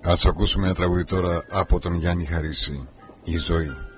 Ας ακούσουμε ένα τραγούδι τώρα από τον Γιάννη Χαρίση, «Η ζωή».